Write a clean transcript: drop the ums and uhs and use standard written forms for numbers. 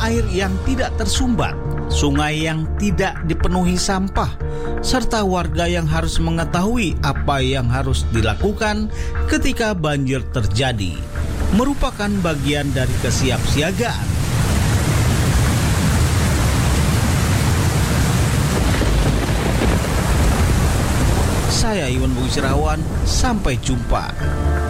air yang tidak tersumbat, sungai yang tidak dipenuhi sampah, serta warga yang harus mengetahui apa yang harus dilakukan ketika banjir terjadi, merupakan bagian dari kesiapsiagaan. Saya Iwan Budi Sirawan, sampai jumpa.